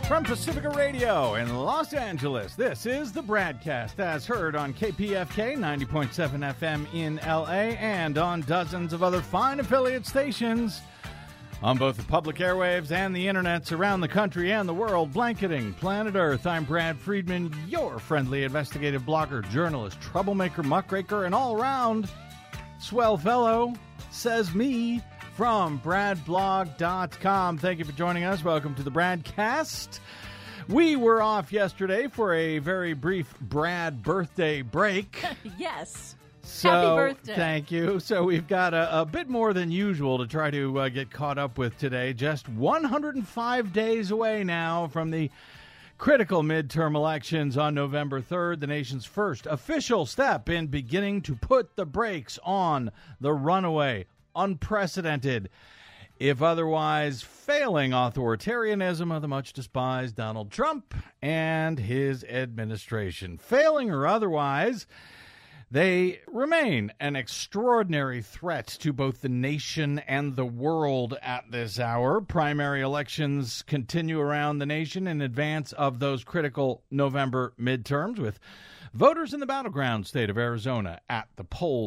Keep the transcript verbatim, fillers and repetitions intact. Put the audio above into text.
From Pacifica Radio in Los Angeles, this is the Bradcast, as heard on K P F K ninety point seven F M in L A and on dozens of other fine affiliate stations on both the public airwaves and the internets around the country and the world, blanketing planet Earth. I'm Brad Friedman, your friendly investigative blogger, journalist, troublemaker, muckraker, and all-around swell fellow, says me, from brad blog dot com. Thank you for joining us. Welcome to the Bradcast. We were off yesterday for a very brief Brad birthday break. Yes. So, happy birthday. Thank you. So we've got a, a bit more than usual to try to uh, get caught up with today. Just one hundred five days away now from the critical midterm elections on November third, the nation's first official step in beginning to put the brakes on the runaway, unprecedented, if otherwise failing authoritarianism of the much despised Donald Trump and his administration. Failing or otherwise, they remain an extraordinary threat to both the nation and the world at this hour. Primary elections continue around the nation in advance of those critical November midterms, with voters in the battleground state of Arizona at the polls